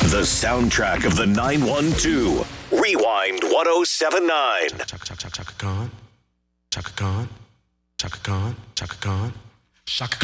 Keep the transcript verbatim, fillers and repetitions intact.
The soundtrack of the nine one two. Rewind ten seventy-nine. Chaka Chaka Chaka Chaka Khan. Chaka Khan. Chaka Khan. Chaka Khan. Chaka